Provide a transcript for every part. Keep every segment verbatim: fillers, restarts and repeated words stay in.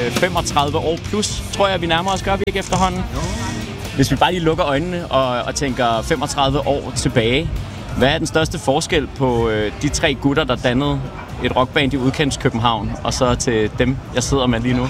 femogtredive år plus, tror jeg, vi nærmer os, gør vi ikke efterhånden? Hvis vi bare lige lukker øjnene og, og tænker femogtredive år tilbage, hvad er den største forskel på øh, de tre gutter, der dannede et rockband i udkants København, og så til dem, jeg sidder med lige nu?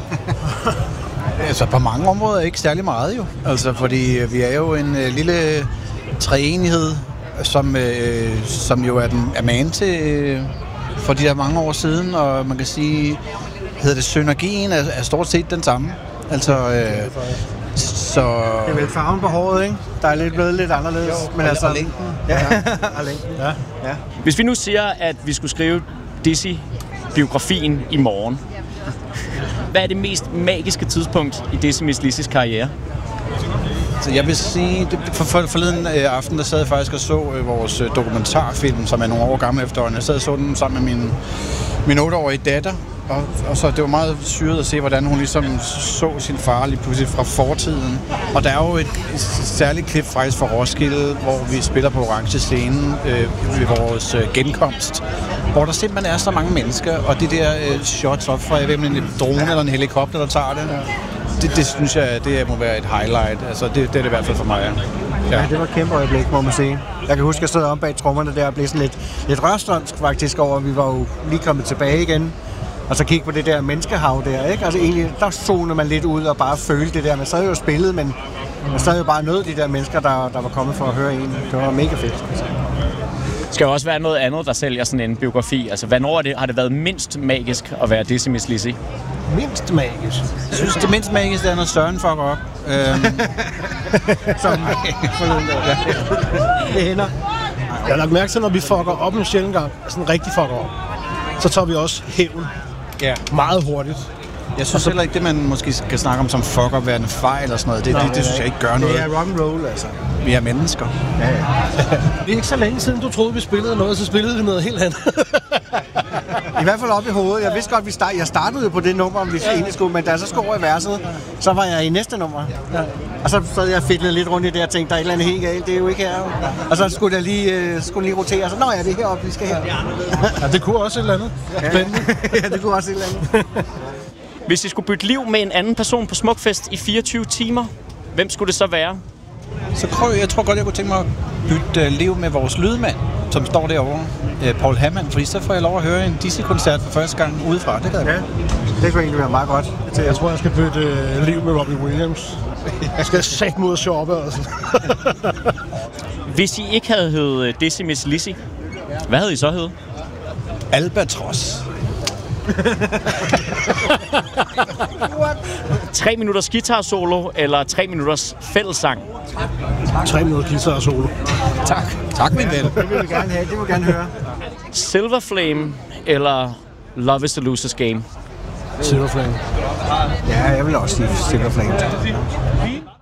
Altså på mange områder ikke særlig meget jo. Altså fordi vi er jo en øh, lille treenighed, som, øh, som jo er, den, er man til øh, for de der mange år siden, og man kan sige, hedder det synergien er, er stort set den samme. Altså øh, så... Det er vel farven på håret, ikke? Der er lidt blevet lidt anderledes. Jo, men og, altså og længden. Ja, og længden. Ja. Ja. Hvis vi nu siger, at vi skulle skrive Dizzy-biografien i morgen, hvad er det mest magiske tidspunkt i Dizzy Miss Lizzys karriere? Så jeg vil sige, for, for, forleden øh, aften, der sad jeg faktisk og så øh, vores øh, dokumentarfilm, som er nogle år gammel efterhånden. Jeg sad og så den sammen med min, min otteårige datter, og, og så det var meget syret at se, hvordan hun ligesom så sin far lige pludselig fra fortiden. Og der er jo et, et særligt klip faktisk fra Roskilde, hvor vi spiller på Orange Scene øh, ved vores øh, genkomst, hvor der simpelthen er så mange mennesker, og de der øh, shots op fra, jeg ved, en drone eller en helikopter, der tager det. Det, det synes jeg, det må være et highlight. Altså, det, det er det i hvert fald for mig. Ja, ja det var et kæmpe øjeblik, må man sige. Jeg kan huske, at jeg stod om bag trommerne der og blev sådan lidt, lidt rørstrømsk faktisk over, vi var jo lige kommet tilbage igen. Og så kigge på det der menneskehav der, ikke? Altså egentlig, der zonede man lidt ud og bare følte det der. Man sad jo spillet, men man sad jo bare nød de der mennesker, der, der var kommet for at høre en. Det var mega fedt. Det skal jo også være noget andet, der sælger sådan en biografi. Altså, hvornår er det, har det været mindst magisk at være Dizzy Miss Lizzy? Mindst magisk? Jeg synes, det mindst magiske er, når Søren fucker op. Øhm. Som forleden der. Det hænder. Jeg har lagt mærke til, når vi fucker op en sjældent gang, sådan rigtig fucker op, så tager vi også hævn ja. meget hurtigt. Jeg synes heller ikke, det man måske skal snakke om som fuck op, være en fejl eller sådan noget. Det, Nå, det, det, det synes jeg ikke gør noget. Det er rock and roll, altså. Vi er mennesker. Ja, ja. Det er ikke så længe siden, du troede, vi spillede noget, så spillede vi noget helt andet. I hvert fald op i hovedet. Jeg vidste godt, vi start... jeg startede jo på det nummer, vi egentlig skulle, men da jeg så skulle over i verset, så var jeg i næste nummer. Ja. Og så sad jeg og fedlede lidt rundt i det og tænkte, der er et eller andet helt galt, det er jo ikke her. Og så skulle jeg lige, uh, skulle lige rotere, og så, nå ja, det er heroppe, vi skal her. Ja, det kunne også et eller andet. Spændende. Ja, det kunne også et eller andet. Hvis I skulle bytte liv med en anden person på Smukfest i fireogtyve timer, hvem skulle det så være? Så prøv, jeg tror godt, jeg kunne tænke mig at bytte uh, liv med vores lydmand, som står derovre, uh, Paul Hammond, fordi så får jeg lov at høre en Dizzy-koncert for første gang udefra. Det kan ja, det kunne egentlig være meget godt. Jeg tror, jeg skal bytte uh, liv med Robbie Williams. Jeg skal sæt mod at shoppe, altså. Hvis I ikke havde heddet Dizzy Miss Lizzy, hvad havde I så heddet? Albatros. Tre minutters guitar solo eller tre minutters fællessang? Tre minutters guitar solo. Tak. Tak, min ven. Det vil vi gerne have. Det vil vi gerne høre. Silver Flame eller Love is the Loser's Game? Silver Flame. Ja, jeg vil også sige Silver Flame.